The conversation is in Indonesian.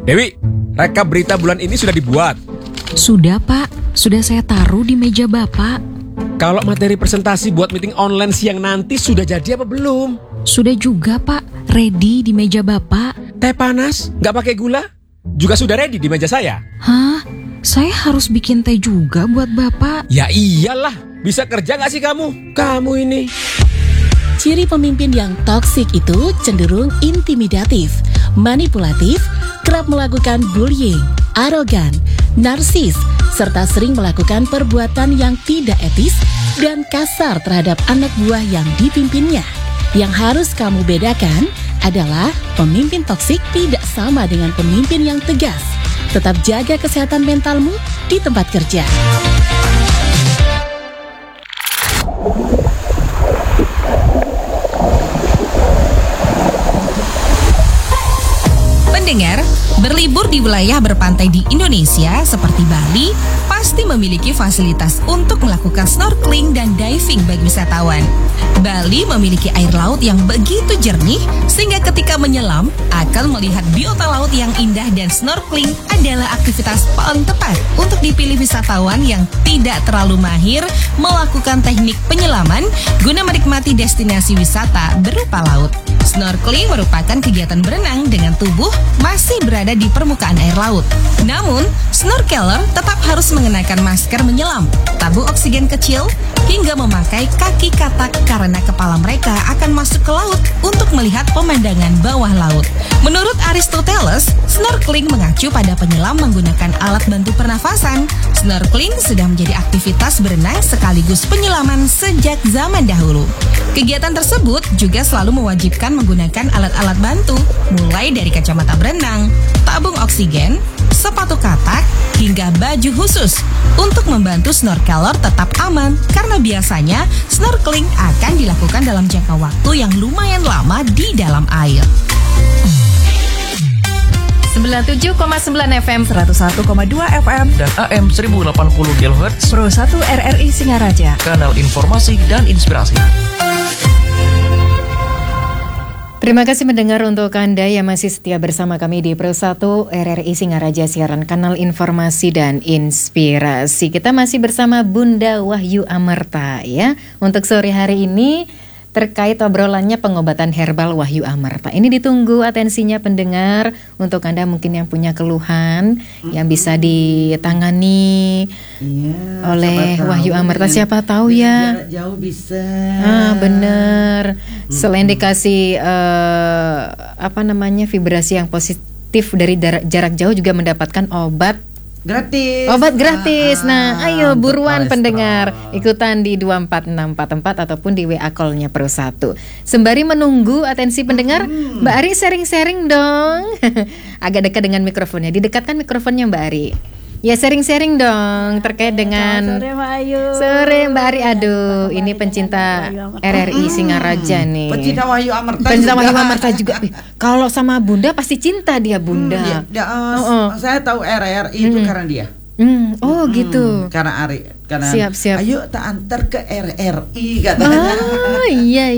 Dewi, rekap berita bulan ini sudah dibuat. Sudah, Pak. Sudah saya taruh di meja Bapak. Kalau materi presentasi buat meeting online siang nanti sudah jadi apa belum? Sudah juga, Pak. Ready di meja Bapak. Teh panas, nggak pakai gula? Juga sudah ready di meja saya. Hah? Saya harus bikin teh juga buat Bapak? Ya iyalah, bisa kerja nggak sih kamu? Kamu ini. Ciri pemimpin yang toksik itu cenderung intimidatif, manipulatif, kerap melakukan bullying, arogan, narsis, serta sering melakukan perbuatan yang tidak etis dan kasar terhadap anak buah yang dipimpinnya. Yang harus kamu bedakan adalah pemimpin toksik tidak sama dengan pemimpin yang tegas. Tetap jaga kesehatan mentalmu di tempat kerja. Pendengar, berlibur di wilayah berpantai di Indonesia seperti Bali pasti memiliki fasilitas untuk melakukan snorkeling dan diving bagi wisatawan. Bali memiliki air laut yang begitu jernih sehingga ketika menyelam akan melihat biota laut yang indah, dan snorkeling adalah aktivitas paling tepat untuk dipilih wisatawan yang tidak terlalu mahir melakukan teknik penyelaman guna menikmati destinasi wisata berupa laut. Snorkeling merupakan kegiatan berenang dengan tubuh masih berada di permukaan air laut. Namun, snorkeler tetap harus mengenakan masker menyelam, tabung oksigen kecil, hingga memakai kaki katak karena kepala mereka akan masuk ke laut untuk melihat pemandangan bawah laut. Menurut Aristoteles, snorkeling mengacu pada penyelam menggunakan alat bantu pernafasan. Snorkeling sudah menjadi aktivitas berenang sekaligus penyelaman sejak zaman dahulu. Kegiatan tersebut juga selalu mewajibkan menggunakan alat-alat bantu, mulai dari kacamata berenang, tabung oksigen, sepatu katak, hingga baju khusus untuk membantu snorkeler tetap aman, karena biasanya snorkeling akan dilakukan dalam jangka waktu yang lumayan lama di dalam air. 97,9 FM, 101,2 FM, dan AM 1080 kHz Pro 1 RRI Singaraja, kanal informasi dan inspirasi. Terima kasih mendengar untuk Anda yang masih setia bersama kami di Pro 1 RRI Singaraja, siaran kanal informasi dan inspirasi. Kita masih bersama Bunda Wahyu Amerta ya. Untuk sore hari ini terkait obrolannya pengobatan herbal Wahyu Amerta. Ini ditunggu atensinya pendengar, untuk Anda mungkin yang punya keluhan yang bisa ditangani oleh Wahyu Amerta. Siapa tahu ya. Jarak jauh bisa. Bener. Selain dikasih vibrasi yang positif dari jarak jauh, juga mendapatkan obat gratis. Nah, ayo buruan pendengar, ikutan di 24644 ataupun di WA call-nya Pro 1. Sembari menunggu atensi pendengar, Mbak Ari sharing-sharing dong. Agak dekat dengan mikrofonnya, didekatkan mikrofonnya Mbak Ari. Ya, sharing-sharing dong terkait dengan Sore Mbak Ari. Aduh, ini pencinta RRI Singaraja nih. Pencinta Wahyu Amerta. Pencinta Wahyu Amerta juga. Kalau sama Bunda pasti cinta dia, Bunda. Saya tahu RRI itu karena dia. Gitu. Karena Ari. Karena siap. ayo tak antar ke RRI katanya. Iya.